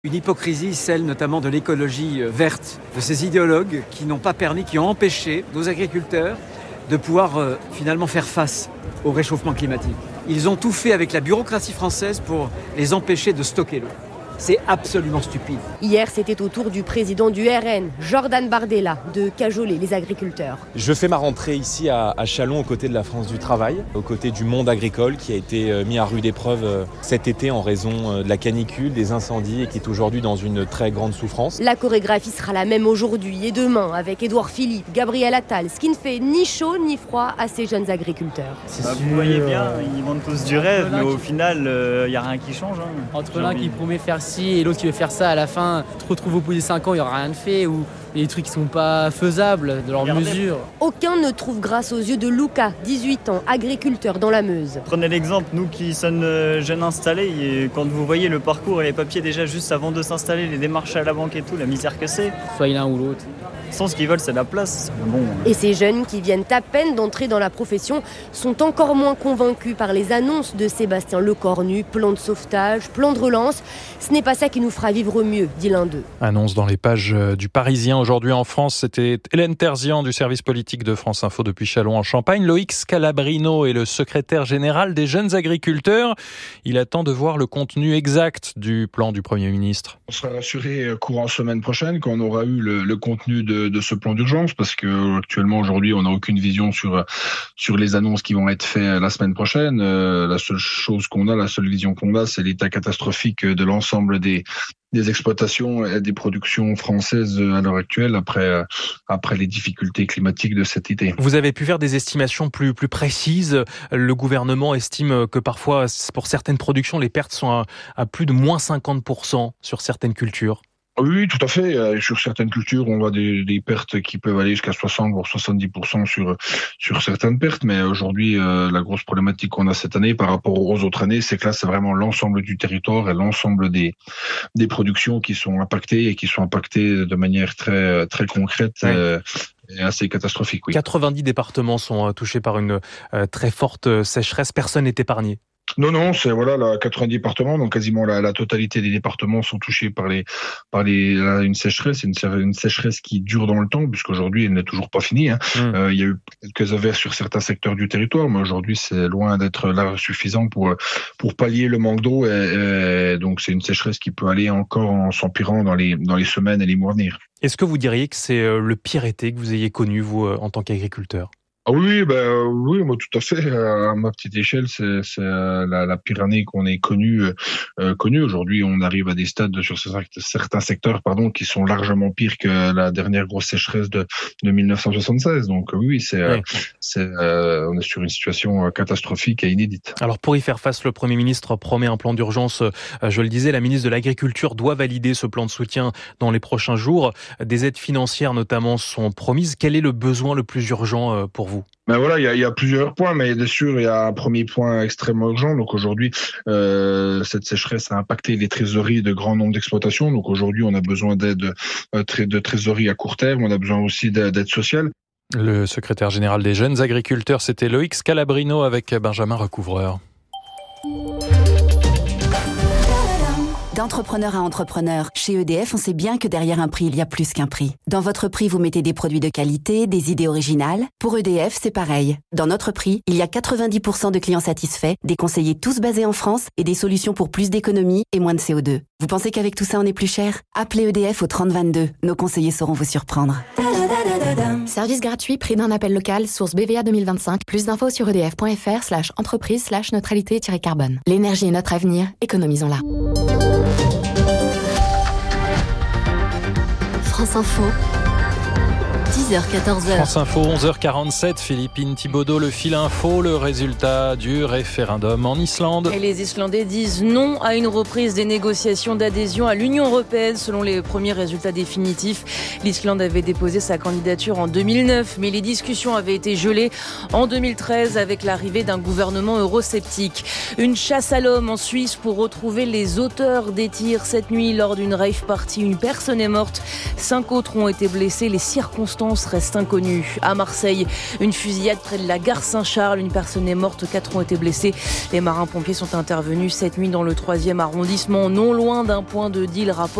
Une hypocrisie, celle notamment de l'écologie verte, de ces idéologues qui n'ont pas permis, qui ont empêché nos agriculteurs de pouvoir finalement faire face au réchauffement climatique. Ils ont tout fait avec la bureaucratie française pour les empêcher de stocker l'eau. C'est absolument stupide. Hier, c'était au tour du président du RN, Jordan Bardella, de cajoler les agriculteurs. Je fais ma rentrée ici à Châlons, aux côtés de la France du travail, aux côtés du monde agricole qui a été mis à rude épreuve cet été en raison de la canicule, des incendies et qui est aujourd'hui dans une très grande souffrance. La chorégraphie sera la même aujourd'hui et demain avec Édouard Philippe, Gabriel Attal, ce qui ne fait ni chaud ni froid à ces jeunes agriculteurs. Vous voyez bien, ils vendent tous du rêve, mais au final, il n'y a rien qui change. Entre l'un qui promet faire et l'autre qui veut faire ça, à la fin, tu te retrouves au bout des 5 ans, il n'y aura rien de fait, ou des trucs qui sont pas faisables de leur mesure. Aucun ne trouve grâce aux yeux de Luca, 18 ans, agriculteur dans la Meuse. Prenez l'exemple, nous qui sommes jeunes installés, et quand vous voyez le parcours et les papiers déjà juste avant de s'installer, les démarches à la banque et tout, la misère que c'est. Soit l'un ou l'autre. Sans ce qu'ils veulent, c'est la place. Bon. Et ces jeunes qui viennent à peine d'entrer dans la profession sont encore moins convaincus par les annonces de Sébastien Lecornu, plan de sauvetage, plan de relance. Ce n'est pas ça qui nous fera vivre mieux, dit l'un d'eux. Annonce dans les pages du Parisien aujourd'hui en France. C'était Hélène Terzian du service politique de France Info depuis Châlons en Champagne. Loïc Scalabrino est le secrétaire général des jeunes agriculteurs. Il attend de voir le contenu exact du plan du Premier ministre. On sera rassuré courant semaine prochaine quand on aura eu le contenu de ce plan d'urgence, parce que actuellement aujourd'hui on n'a aucune vision sur les annonces qui vont être faites la semaine prochaine. La seule vision qu'on a, c'est l'état catastrophique de l'ensemble des exploitations et des productions françaises à l'heure actuelle après les difficultés climatiques de cet été. Vous avez pu faire des estimations plus précises. Le gouvernement estime que parfois pour certaines productions les pertes sont à plus de moins 50% sur certaines cultures. Oui, tout à fait. Sur certaines cultures, on voit des pertes qui peuvent aller jusqu'à 60 voire 70% sur certaines pertes. Mais aujourd'hui, la grosse problématique qu'on a cette année par rapport aux autres années, c'est que là, c'est vraiment l'ensemble du territoire et l'ensemble des productions qui sont impactées et qui sont impactées de manière très très concrète. Ouais. Et assez catastrophique. Oui. 90 départements sont touchés par une très forte sécheresse. Personne n'est épargné. Non, c'est 90 départements, donc quasiment la totalité des départements sont touchés par une sécheresse, une sécheresse qui dure dans le temps, puisqu'aujourd'hui elle n'est toujours pas finie. Il y a eu quelques averses sur certains secteurs du territoire, mais aujourd'hui c'est loin d'être là suffisant pour pallier le manque d'eau, et donc c'est une sécheresse qui peut aller encore en s'empirant dans les semaines et les mois à venir. Est-ce que vous diriez que c'est le pire été que vous ayez connu, vous, en tant qu'agriculteur ? Ah oui, moi tout à fait. À ma petite échelle, c'est la pire année qu'on ait connue. Aujourd'hui, on arrive à des stades sur certains secteurs, qui sont largement pires que la dernière grosse sécheresse de 1976. Donc oui, on est sur une situation catastrophique et inédite. Alors pour y faire face, le Premier ministre promet un plan d'urgence. Je le disais, la ministre de l'Agriculture doit valider ce plan de soutien dans les prochains jours. Des aides financières notamment sont promises. Quel est le besoin le plus urgent pour vous ? Il y a plusieurs points, mais bien sûr, il y a un premier point extrêmement urgent. Donc aujourd'hui, cette sécheresse a impacté les trésoreries de grand nombre d'exploitations. Donc aujourd'hui, on a besoin d'aide de trésorerie à court terme. On a besoin aussi d'aide sociale. Le secrétaire général des jeunes agriculteurs, c'était Loïc Scalabrino avec Benjamin Recouvreur. D'entrepreneur à entrepreneur, chez EDF, on sait bien que derrière un prix, il y a plus qu'un prix. Dans votre prix, vous mettez des produits de qualité, des idées originales. Pour EDF, c'est pareil. Dans notre prix, il y a 90% de clients satisfaits, des conseillers tous basés en France et des solutions pour plus d'économie et moins de CO2. Vous pensez qu'avec tout ça, on est plus cher ? Appelez EDF au 3022. Nos conseillers sauront vous surprendre. Service gratuit, prix d'un appel local, source BVA 2025. Plus d'infos sur edf.fr/entreprise/neutralité-carbone. L'énergie est notre avenir, économisons-la. France Info, 10h-14h. France Info, 11h47, Philippine Thibaudot, le fil info, le résultat du référendum en Islande. Et les Islandais disent non à une reprise des négociations d'adhésion à l'Union européenne. Selon les premiers résultats définitifs, l'Islande avait déposé sa candidature en 2009, mais les discussions avaient été gelées en 2013 avec l'arrivée d'un gouvernement eurosceptique. Une chasse à l'homme en Suisse pour retrouver les auteurs des tirs cette nuit lors d'une rave party. Une personne est morte, 5 autres ont été blessés. Les circonstances circonstances restent inconnues. À Marseille, une fusillade près de la gare Saint-Charles. Une personne est morte, 4 ont été blessés. Les marins-pompiers sont intervenus cette nuit dans le 3e arrondissement, non loin d'un point de deal. Rapport